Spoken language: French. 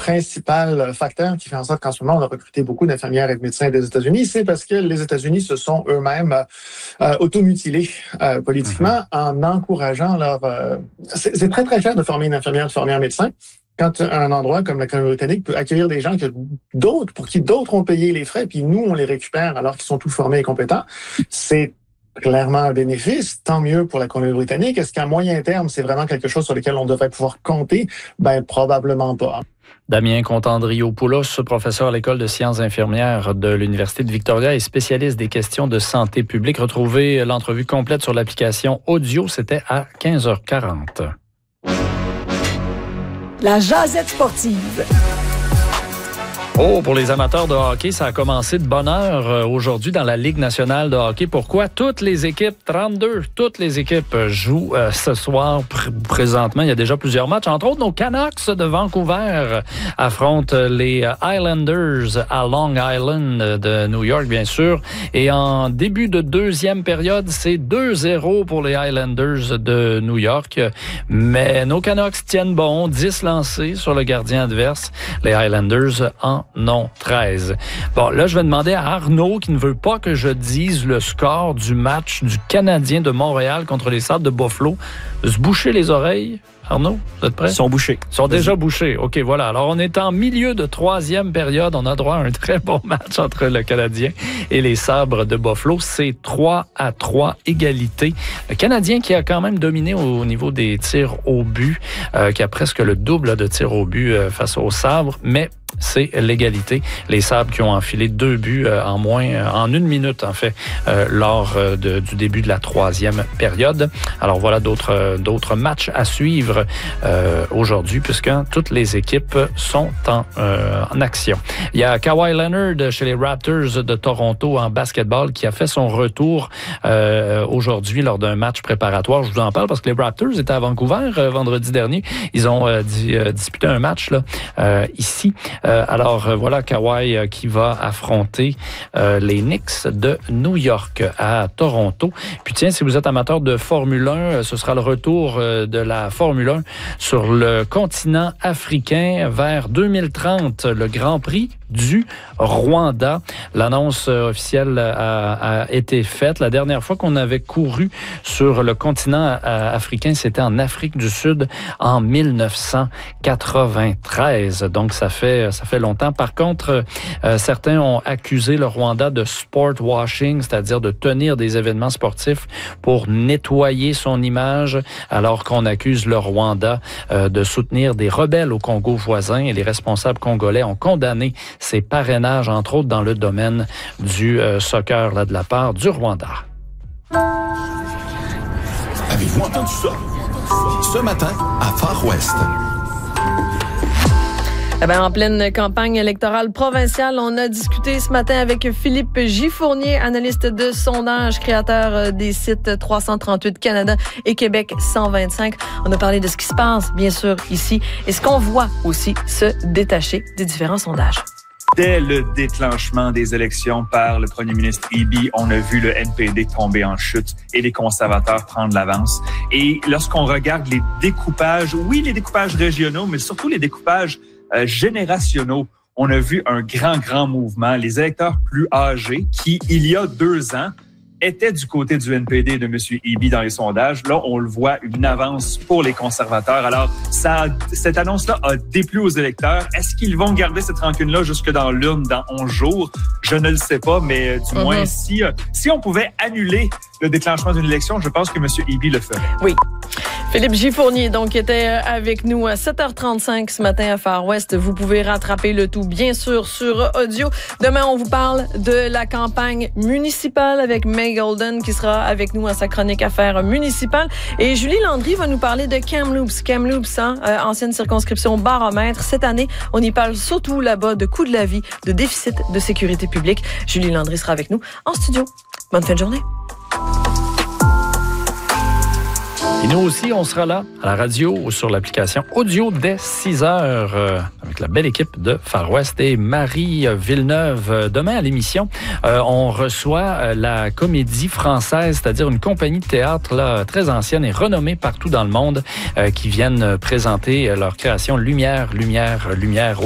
principal facteur qui fait en sorte qu'en ce moment, on a recruté beaucoup d'infirmières et de médecins des États-Unis, c'est parce que les États-Unis se sont eux-mêmes automutilés politiquement en encourageant leur... c'est très, très cher de former une infirmière, de former un médecin. Quand un endroit comme la Colombie-Britannique peut accueillir des gens pour qui d'autres ont payé les frais, puis nous, on les récupère alors qu'ils sont tous formés et compétents, c'est clairement un bénéfice. Tant mieux pour la Colombie-Britannique. Est-ce qu'à moyen terme, c'est vraiment quelque chose sur lequel on devrait pouvoir compter? Ben, probablement pas. Damien Contandriopoulos, professeur à l'École de sciences infirmières de l'Université de Victoria et spécialiste des questions de santé publique. Retrouvez l'entrevue complète sur l'application audio. C'était à 15h40. La jasette sportive. Oh, pour les amateurs de hockey, ça a commencé de bonne heure aujourd'hui dans la Ligue nationale de hockey. Pourquoi? Toutes les équipes, 32, toutes les équipes jouent ce soir présentement. Il y a déjà plusieurs matchs. Entre autres, nos Canucks de Vancouver affrontent les Islanders à Long Island de New York, bien sûr. Et en début de deuxième période, c'est 2-0 pour les Islanders de New York. Mais nos Canucks tiennent bon, 10 lancés sur le gardien adverse. Les Highlanders en non, 13. Bon, là, je vais demander à Arnaud, qui ne veut pas que je dise le score du match du Canadien de Montréal contre les Sabres de Buffalo, de se boucher les oreilles. Arnaud, vous êtes prêts? Ils sont bouchés. Ils sont déjà bouchés. OK, voilà. Alors, on est en milieu de troisième période. On a droit à un très bon match entre le Canadien et les Sabres de Buffalo. C'est 3-3, égalité. Le Canadien qui a quand même dominé au niveau des tirs au but, qui a presque le double de tirs au but face aux Sabres, mais c'est l'égalité. Les Sabres qui ont enfilé 2 buts en moins, en 1 minute, en fait, lors du début de la troisième période. Alors, voilà d'autres matchs à suivre aujourd'hui, puisque toutes les équipes sont en action. Il y a Kawhi Leonard chez les Raptors de Toronto en basketball qui a fait son retour aujourd'hui lors d'un match préparatoire. Je vous en parle parce que les Raptors étaient à Vancouver vendredi dernier. Ils ont disputé un match là ici. Alors voilà Kawhi qui va affronter les Knicks de New York à Toronto. Puis tiens, si vous êtes amateur de Formule 1, ce sera le retour de la Formule 1 sur le continent africain vers 2030, le Grand Prix du Rwanda. L'annonce officielle a été faite. La dernière fois qu'on avait couru sur le continent africain, c'était en Afrique du Sud en 1993. Donc, ça fait longtemps. Par contre, certains ont accusé le Rwanda de sport washing, c'est-à-dire de tenir des événements sportifs pour nettoyer son image, alors qu'on accuse le Rwanda de soutenir des rebelles au Congo voisin. Et les responsables congolais ont condamné ces parrainages, entre autres dans le domaine du soccer, là, de la part du Rwanda. Avez-vous entendu ça? Ce matin, à Far West. Eh bien, en pleine campagne électorale provinciale, on a discuté ce matin avec Philippe Giffournier, analyste de sondage, créateur des sites 338 Canada et Québec 125. On a parlé de ce qui se passe, bien sûr, ici, et ce qu'on voit aussi se détacher des différents sondages. Dès le déclenchement des élections par le premier ministre Eby, on a vu le NPD tomber en chute et les conservateurs prendre l'avance. Et lorsqu'on regarde les découpages, oui, les découpages régionaux, mais surtout les découpages générationnels, on a vu un grand mouvement. Les électeurs plus âgés qui, il y a 2 ans, étaient du côté du NPD de M. Eby dans les sondages. Là, on le voit, une avance pour les conservateurs. Alors, cette annonce-là a déplu aux électeurs. Est-ce qu'ils vont garder cette rancune-là jusque dans l'urne dans 11 jours? Je ne le sais pas, mais du moins, si on pouvait annuler le déclenchement d'une élection, je pense que M. Eby le ferait. Oui. Philippe Giffournier, donc, était avec nous à 7h35 ce matin à Far West. Vous pouvez rattraper le tout, bien sûr, sur audio. Demain, on vous parle de la campagne municipale avec May Golden qui sera avec nous à sa chronique Affaires municipales. Et Julie Landry va nous parler de Kamloops. Kamloops, ancienne circonscription baromètre. Cette année, on y parle surtout là-bas de coût de la vie, de déficit de sécurité publique. Julie Landry sera avec nous en studio. Bonne fin de journée. Et nous aussi, on sera là à la radio ou sur l'application audio dès 6 heures avec la belle équipe de Far West et Marie Villeneuve. Demain à l'émission, on reçoit la Comédie Française, c'est-à-dire une compagnie de théâtre là, très ancienne et renommée partout dans le monde qui viennent présenter leur création Lumière